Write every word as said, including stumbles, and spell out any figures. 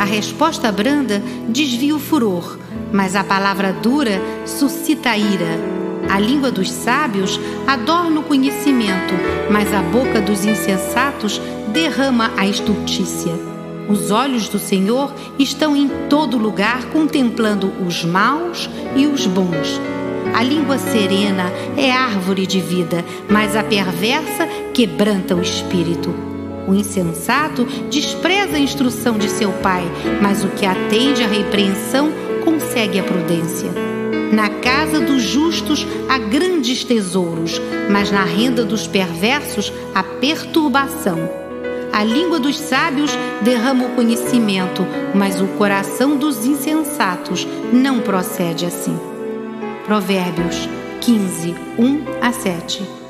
A resposta branda desvia o furor, mas a palavra dura suscita a ira. A língua dos sábios adorna o conhecimento, mas a boca dos insensatos derrama a estultícia. Os olhos do Senhor estão em todo lugar, contemplando os maus e os bons. A língua serena é árvore de vida, mas a perversa quebranta o espírito. O insensato despreza a instrução de seu pai, mas o que atende à repreensão consegue a prudência. Na casa dos justos há grandes tesouros, mas na renda dos perversos há perturbação. A língua dos sábios derrama o conhecimento, mas o coração dos insensatos não procede assim. Provérbios quinze, um a sete.